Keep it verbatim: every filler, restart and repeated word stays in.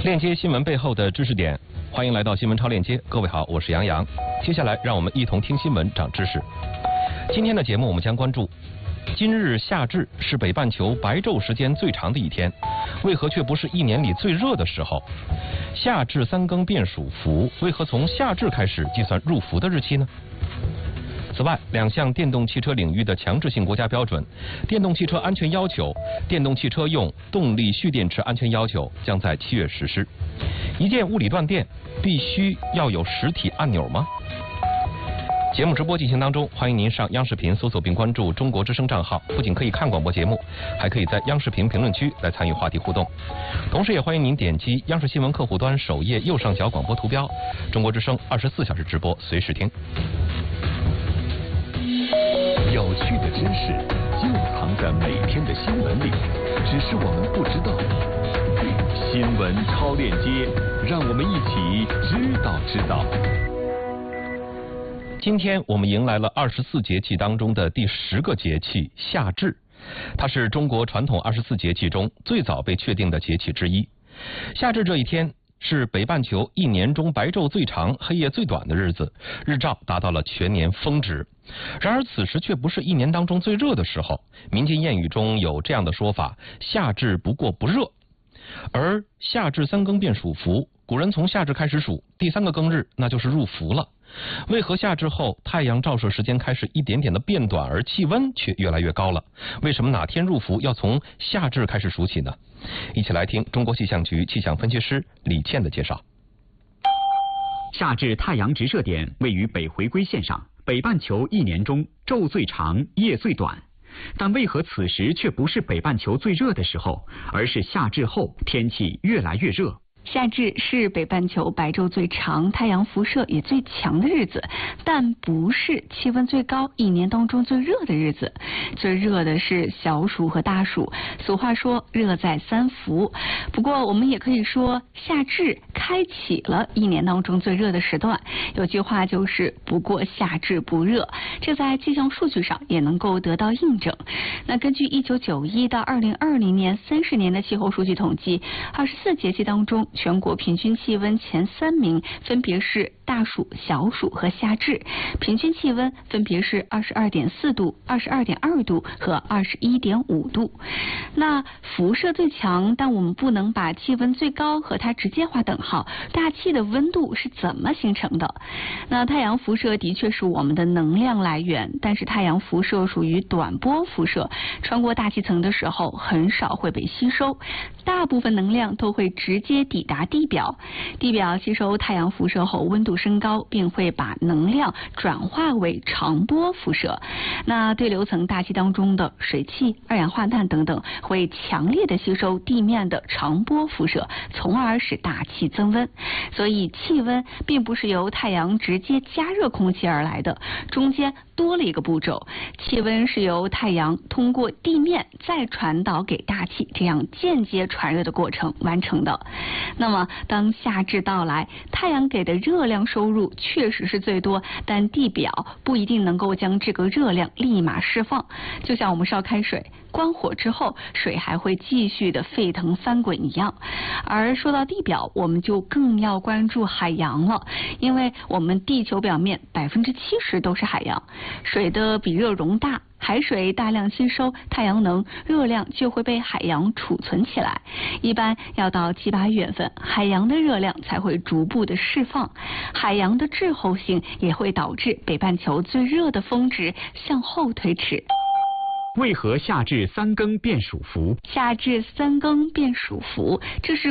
链接新闻背后的知识点，欢迎来到新闻超链接。各位好，我是杨洋。接下来让我们一同听新闻长知识。今天的节目我们将关注：今日夏至是北半球白昼时间最长的一天，为何却不是一年里最热的时候？夏至三更便属伏，为何从夏至开始计算入伏的日期呢？此外，两项电动汽车领域的强制性国家标准——电动汽车安全要求、电动汽车用动力蓄电池安全要求将在七月实施。一键物理断电必须要有实体按钮吗？节目直播进行当中，欢迎您上央视频搜索并关注中国之声账号，不仅可以看广播节目，还可以在央视频评论区来参与话题互动。同时也欢迎您点击央视新闻客户端首页右上角广播图标，中国之声二十四小时直播，随时听。 有趣的知识就藏在每天的新闻里，只是我们不知道。新闻超链接，让我们一起知道知道。 今天我们迎来了二十四节气当中的第十个节气夏至，它是中国传统二十四节气中最早被确定的节气之一。夏至这一天是北半球一年中白昼最长、黑夜最短的日子，日照达到了全年峰值。然而此时却不是一年当中最热的时候。民间谚语中有这样的说法：夏至不过不热。而夏至三更便属伏，古人从夏至开始数，第三个更日那就是入伏了。为何夏至后太阳照射时间开始一点点的变短，而气温却越来越高了？为什么哪天入伏要从夏至开始数起呢？一起来听中国气象局气象分析师李倩的介绍。 夏至太阳直射点位于北回归线上，北半球一年中昼最长，夜最短。但为何此时却不是北半球最热的时候，而是夏至后天气越来越热？ 夏至是北半球白昼最长、太阳辐射也最强的日子，但不是气温最高、一年当中最热的日子。最热的是小暑和大暑，俗话说热在三伏。不过我们也可以说夏至开启了一年当中最热的时段。有句话就是不过夏至不热，这在气象数据上也能够得到印证。那根据一九九一到二零二零年三十年的气候数据统计，二十四节气当中全国平均气温前三名分别是大暑、小暑和夏至，平均气温分别是二十二点四度、二十二点二度和二十一点五度。那辐射最强，但我们不能把气温最高和它直接划等号。大气的温度是怎么形成的？那太阳辐射的确是我们的能量来源，但是太阳辐射属于短波辐射，穿过大气层的时候很少会被吸收，大部分能量都会直接抵达地表。地表吸收太阳辐射后温度升高，并会把能量转化为长波辐射。那对流层大气当中的水汽、二氧化碳等等会强烈的吸收地面的长波辐射，从而使大气增温。所以气温并不是由太阳直接加热空气而来的，中间多了一个步骤，气温是由太阳通过地面再传导给大气，这样间接传热的过程完成的。那么当夏至到来，太阳给的热量收入确实是最多，但地表不一定能够将这个热量立马释放。就像我们烧开水，关火之后水还会继续的沸腾翻滚一样。而说到地表，我们就更要关注海洋了，因为我们地球表面百分之七十都是海洋，水的比热容大，海水大量吸收太阳能，热量就会被海洋储存起来。一般要到七八月份，海洋的热量才会逐步的释放。海洋的滞后性也会导致北半球最热的峰值向后推迟。 为何夏至三更便属伏？ 夏至三更便属伏，这是